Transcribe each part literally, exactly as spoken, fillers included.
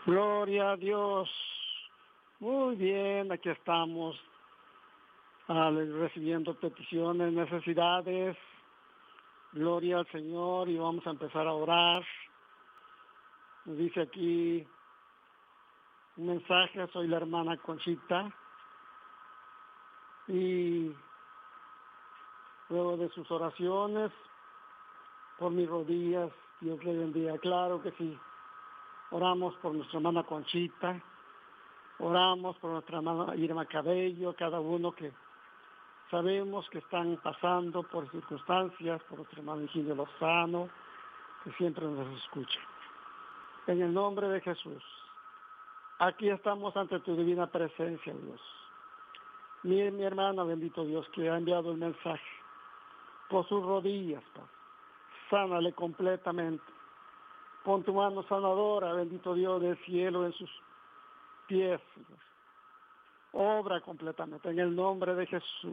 Gloria a Dios. Muy bien, aquí estamos ah, recibiendo peticiones, necesidades. Gloria al Señor y vamos a empezar a orar. Nos dice aquí un mensaje, soy la hermana Conchita. Y luego de sus oraciones, por mis rodillas, Dios le bendiga. Claro que sí. Oramos por nuestra hermana Conchita, oramos por nuestra hermana Irma Cabello, cada uno que sabemos que están pasando por circunstancias, por nuestro hermano Higinio Lozano, que siempre nos escucha. En el nombre de Jesús, aquí estamos ante tu divina presencia, Dios. Mi, mi hermana, bendito Dios, que ha enviado el mensaje, por sus rodillas, Padre, sánale completamente. Pon tu mano sanadora, bendito Dios del cielo, en sus pies, Dios. Obra completamente, en el nombre de Jesús.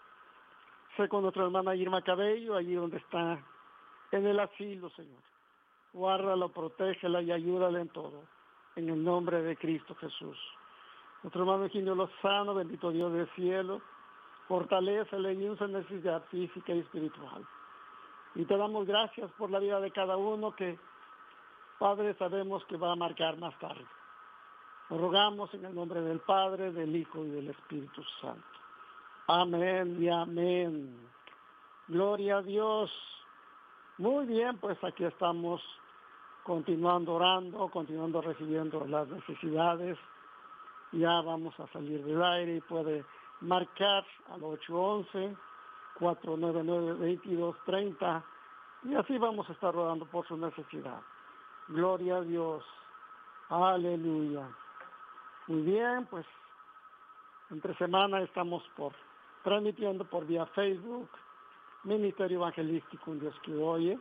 Sé con nuestra hermana Irma Cabello, allí donde está, en el asilo, Señor. Guárdala, protégela y ayúdala en todo, en el nombre de Cristo Jesús. Nuestro hermano Higinio Lozano, bendito Dios del cielo, fortalécele en su necesidad física y espiritual. Y te damos gracias por la vida de cada uno que, Padre, sabemos que va a marcar más tarde. Lo rogamos en el nombre del Padre, del Hijo y del Espíritu Santo. Amén y amén. Gloria a Dios. Muy bien, pues aquí estamos continuando orando, continuando recibiendo las necesidades. Ya vamos a salir del aire y puede marcar al ocho once, cuatro nueve nueve, veintidós treinta y así vamos a estar orando por su necesidad. Gloria a Dios. Aleluya. Muy bien, pues entre semana estamos por transmitiendo por vía Facebook, Ministerio Evangelístico Un Dios que Oye.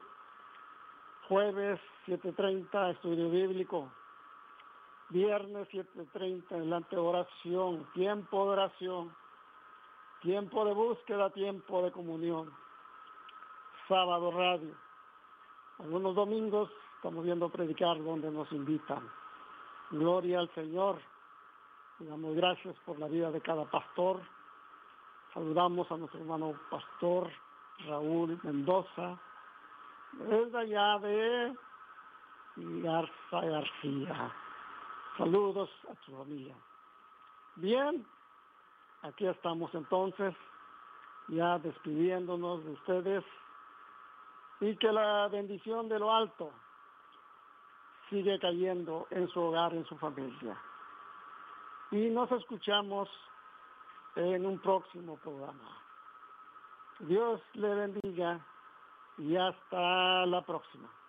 Jueves siete treinta, estudio bíblico. Viernes siete treinta, adelante oración, tiempo de oración, tiempo de búsqueda, tiempo de comunión. Sábado radio. Algunos domingos estamos viendo predicar donde nos invitan. Gloria al Señor. Le damos gracias por la vida de cada pastor. Saludamos a nuestro hermano pastor Raúl Mendoza, desde allá de Garza García. Saludos a tu familia. Bien, aquí estamos entonces, ya despidiéndonos de ustedes, y que la bendición de lo alto sigue cayendo en su hogar, en su familia. Y nos escuchamos en un próximo programa. Dios le bendiga y hasta la próxima.